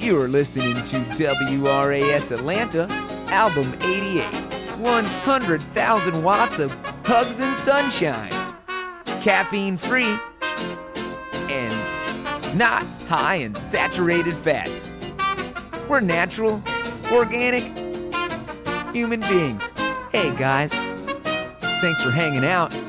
You're listening to WRAS Atlanta, Album 88. 100,000 watts of hugs and sunshine. Caffeine free and not high in saturated fats. We're natural, organic human beings. Hey guys, thanks for hanging out.